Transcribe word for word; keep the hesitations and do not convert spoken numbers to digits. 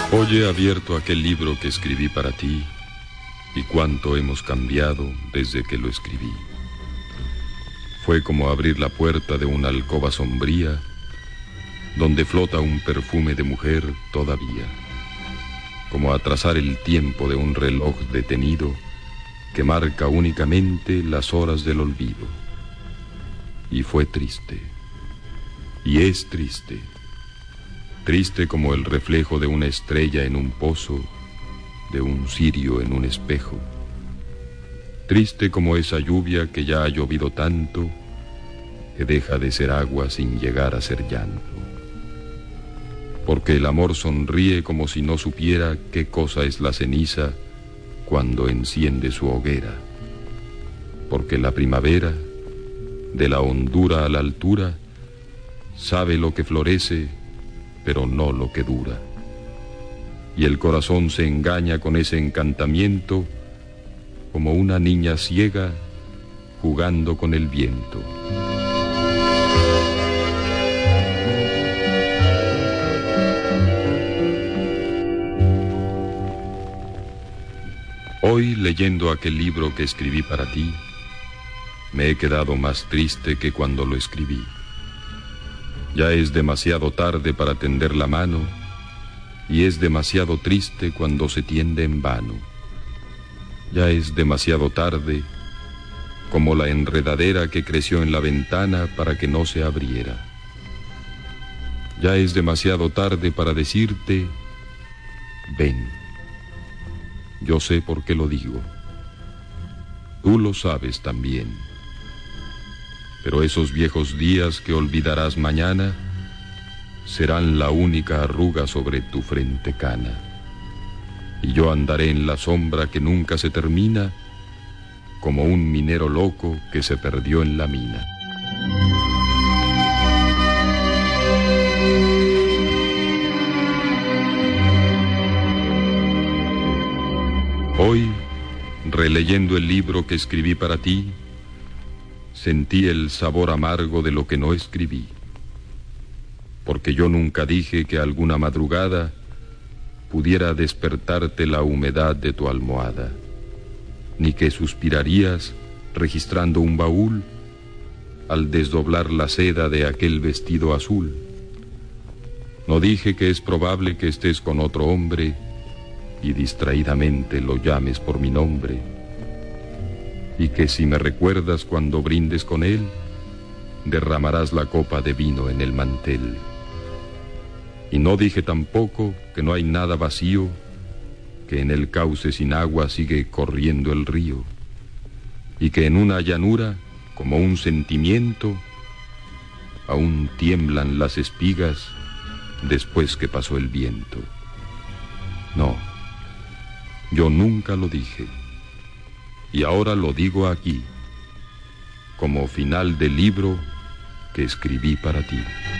Hoy he abierto aquel libro que escribí para ti, y cuánto hemos cambiado desde que lo escribí. Fue como abrir la puerta de una alcoba sombría, donde flota un perfume de mujer todavía, como atrasar el tiempo de un reloj detenido que marca únicamente las horas del olvido. Y fue triste, y es triste, triste como el reflejo de una estrella en un pozo, de un cirio en un espejo, triste como esa lluvia que ya ha llovido tanto, que deja de ser agua sin llegar a ser llanto. Porque el amor sonríe como si no supiera qué cosa es la ceniza cuando enciende su hoguera. Porque la primavera, de la hondura a la altura, sabe lo que florece, pero no lo que dura. Y el corazón se engaña con ese encantamiento, como una niña ciega jugando con el viento. Hoy, leyendo aquel libro que escribí para ti, me he quedado más triste que cuando lo escribí. Ya es demasiado tarde para tender la mano, y es demasiado triste cuando se tiende en vano. Ya es demasiado tarde, como la enredadera que creció en la ventana para que no se abriera. Ya es demasiado tarde para decirte, ven. Yo sé por qué lo digo. Tú lo sabes también. Pero esos viejos días que olvidarás mañana serán la única arruga sobre tu frente cana. Y yo andaré en la sombra que nunca se termina, como un minero loco que se perdió en la mina. Hoy, releyendo el libro que escribí para ti, sentí el sabor amargo de lo que no escribí. Porque yo nunca dije que alguna madrugada pudiera despertarte la humedad de tu almohada, ni que suspirarías registrando un baúl al desdoblar la seda de aquel vestido azul. No dije que es probable que estés con otro hombre y distraídamente lo llames por mi nombre, y que si me recuerdas cuando brindes con él, derramarás la copa de vino en el mantel. Y no dije tampoco que no hay nada vacío, que en el cauce sin agua sigue corriendo el río, y que en una llanura, como un sentimiento, aún tiemblan las espigas después que pasó el viento. No, yo nunca lo dije, y ahora lo digo aquí, como final del libro que escribí para ti.